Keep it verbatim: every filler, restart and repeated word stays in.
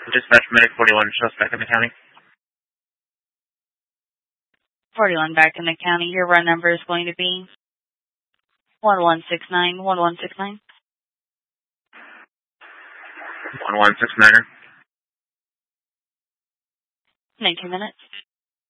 Dispatch Medic forty-one, shows back in the county. forty-one back in the county. Your run number is going to be one one six nine, one one six nine. one one six niner. nineteen minutes.